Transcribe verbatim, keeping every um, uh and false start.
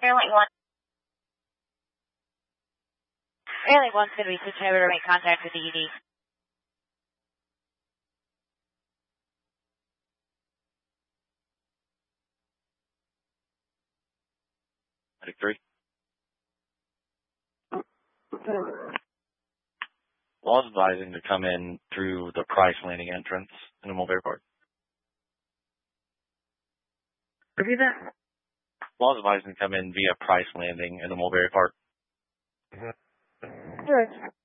Airline one. Airline one's going to be switching over to make contact with the E D. Medic three. Laws advising to come in through the Price Landing entrance in the Mulberry Park. Repeat that? Laws advising to come in via Price Landing in the Mulberry Park. Sure.